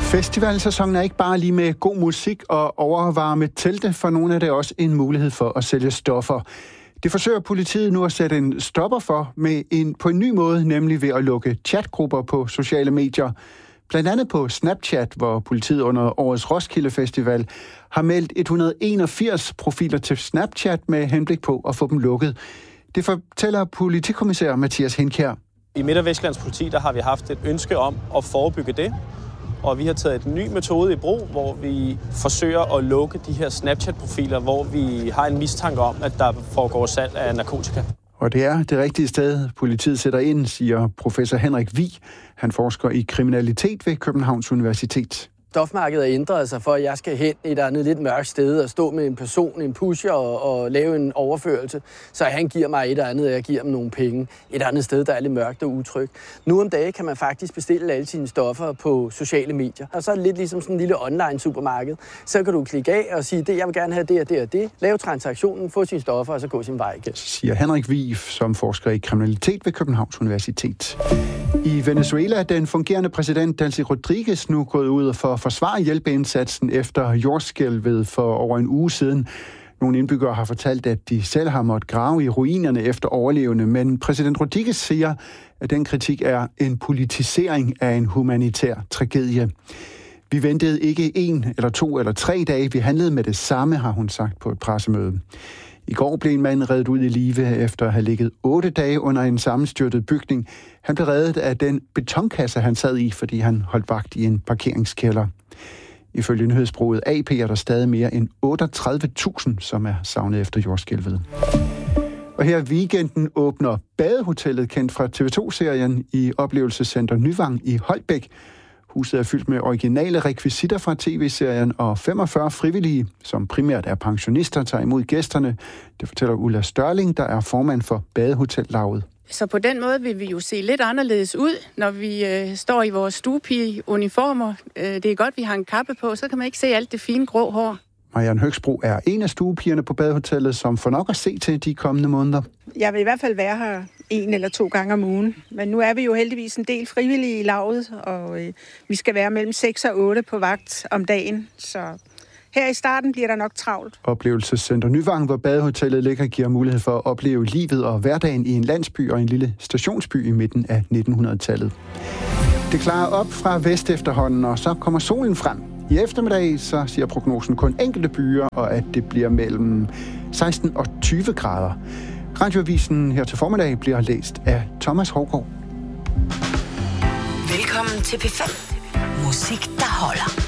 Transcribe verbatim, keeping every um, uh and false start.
Festivalsæsonen er ikke bare lige med god musik og overvarme telte, for nogle er det også en mulighed for at sælge stoffer. Det forsøger politiet nu at sætte en stopper for med en, på en ny måde, nemlig ved at lukke chatgrupper på sociale medier. Blandt andet på Snapchat, hvor politiet under årets Roskilde Festival har meldt et hundrede og enogfirs profiler til Snapchat med henblik på at få dem lukket. Det fortæller politikommissær Mathias Henkjær. I Midt- og Vestjyllands politi der har vi haft et ønske om at forebygge det, og vi har taget en ny metode i brug, hvor vi forsøger at lukke de her Snapchat-profiler, hvor vi har en mistanke om, at der foregår salg af narkotika. Og det er det rigtige sted, politiet sætter ind, siger professor Henrik Vig. Han forsker i kriminalitet ved Københavns Universitet. Stofmarkedet har ændret sig for, at jeg skal hen et andet lidt mørkt sted og stå med en person, en pusher og, og lave en overførelse. Så han giver mig et andet, og jeg giver ham nogle penge. Et andet sted, der er lidt mørkt og utrygt. Nu om dagen kan man faktisk bestille alle sine stoffer på sociale medier. Og så er det lidt ligesom sådan en lille online supermarked. Så kan du klikke af og sige, det jeg vil gerne have det og det og det. Lave transaktionen, få sine stoffer og så gå sin vej igen. Siger Henrik Vig, som forsker i kriminalitet ved Københavns Universitet. I Venezuela er den fungerende præsident Delcy Rodriguez nu gået ud for at forsvare hjælpeindsatsen efter jordskælvet for over en uge siden. Nogle indbyggere har fortalt, at de selv har måttet grave i ruinerne efter overlevende, men præsident Rodriguez siger, at den kritik er en politisering af en humanitær tragedie. Vi ventede ikke en eller to eller tre dage, vi handlede med det samme, har hun sagt på et pressemøde. I går blev en mand reddet ud i live efter at have ligget otte dage under en sammenstyrtet bygning. Han blev reddet af den betonkasse, han sad i, fordi han holdt vagt i en parkeringskælder. Ifølge nyhedsbureauet A P er der stadig mere end otteogtredive tusind, som er savnet efter jordskælvet. Og her i weekenden åbner Badehotellet, kendt fra T V to-serien, i oplevelsescenter Nyvang i Holbæk. Huset er fyldt med originale rekvisitter fra tv-serien, og femogfyrre frivillige, som primært er pensionister, tager imod gæsterne. Det fortæller Ulla Størling, der er formand for Badehotellaget. Så på den måde vil vi jo se lidt anderledes ud, når vi øh, står i vores stuepige-uniformer. Øh, det er godt, vi har en kappe på, så kan man ikke se alt det fine grå hår. Marianne Høgsbro er en af stuepigerne på Badehotellet, som får nok at se til de kommende måneder. Jeg vil i hvert fald være her en eller to gange om ugen. Men nu er vi jo heldigvis en del frivillige i laget, og øh, vi skal være mellem seks og otte på vagt om dagen. Så her i starten bliver der nok travlt. Oplevelsescenter Nyvang, hvor Badehotellet ligger, giver mulighed for at opleve livet og hverdagen i en landsby og en lille stationsby i midten af nitten hundrede-tallet. Det klarer op fra vest efterhånden, og så kommer solen frem. I eftermiddag så siger prognosen kun enkelte byer, og at det bliver mellem seksten og tyve grader. Radioavisen her til formiddag bliver læst af Thomas Hovgaard. Velkommen til P fem. Musik, der holder.